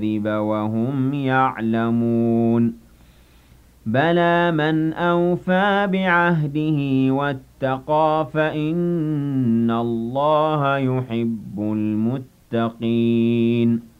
وهم يعلمون بلى من أوفى بعهده واتقى فإن الله يحب المتقين